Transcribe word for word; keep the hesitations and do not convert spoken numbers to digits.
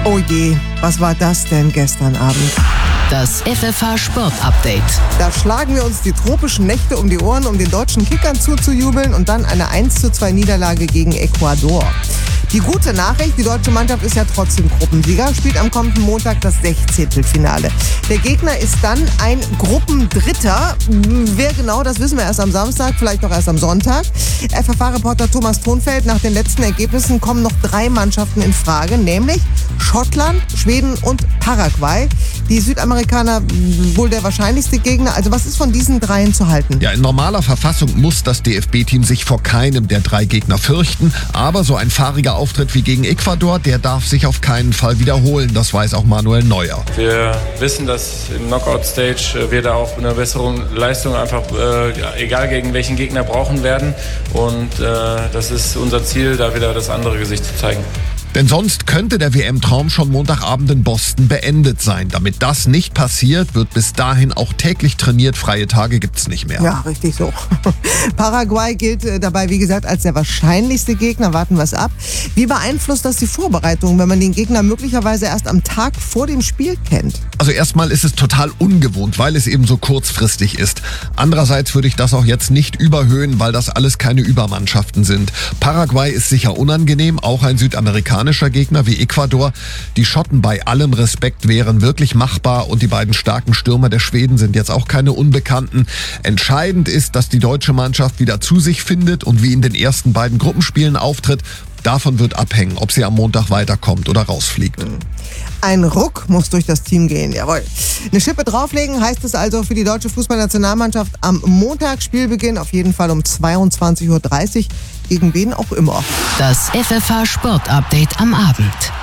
Oh je, was war das denn gestern Abend? Das F F H Sport Update. Da schlagen wir uns die tropischen Nächte um die Ohren, um den deutschen Kickern zuzujubeln und dann eine eins zu zwei Niederlage gegen Ecuador. Die gute Nachricht, die deutsche Mannschaft ist ja trotzdem Gruppensieger, spielt am kommenden Montag das Sechzehntelfinale. Der Gegner ist dann ein Gruppendritter. Wer genau, das wissen wir erst am Samstag, vielleicht auch erst am Sonntag. F F H-Reporter Thomas Thonfeld, nach den letzten Ergebnissen kommen noch drei Mannschaften in Frage, nämlich Schottland, Schweden und Paraguay. Die Südamerikaner wohl der wahrscheinlichste Gegner. Also was ist von diesen dreien zu halten? Ja, in normaler Verfassung muss das D F B-Team sich vor keinem der drei Gegner fürchten. Aber so ein fahriger Auftritt wie gegen Ecuador, der darf sich auf keinen Fall wiederholen. Das weiß auch Manuel Neuer. Wir wissen, dass im Knockout-Stage wir da auch eine bessere Leistung einfach, äh, egal gegen welchen Gegner, brauchen werden. Und äh, das ist unser Ziel, da wieder das andere Gesicht zu zeigen. Denn sonst könnte der W M-Traum schon Montagabend in Boston beendet sein. Damit das nicht passiert, wird bis dahin auch täglich trainiert. Freie Tage gibt's nicht mehr. Ja, richtig so. Paraguay gilt dabei, wie gesagt, als der wahrscheinlichste Gegner. Warten wir es ab. Wie beeinflusst das die Vorbereitung, wenn man den Gegner möglicherweise erst am Tag vor dem Spiel kennt? Also erstmal ist es total ungewohnt, weil es eben so kurzfristig ist. Andererseits würde ich das auch jetzt nicht überhöhen, weil das alles keine Übermannschaften sind. Paraguay ist sicher unangenehm, auch ein Südamerikaner Gegner wie Ecuador. Die Schotten bei allem Respekt wären wirklich machbar und die beiden starken Stürmer der Schweden sind jetzt auch keine Unbekannten. Entscheidend ist, dass die deutsche Mannschaft wieder zu sich findet und wie in den ersten beiden Gruppenspielen auftritt. Davon wird abhängen, ob sie am Montag weiterkommt oder rausfliegt. Ein Ruck muss durch das Team gehen, jawohl. Eine Schippe drauflegen heißt es also für die deutsche Fußballnationalmannschaft am Montag. Spielbeginn auf jeden Fall um zweiundzwanzig Uhr dreißig, gegen wen auch immer. Das F F H Sport Update am Abend.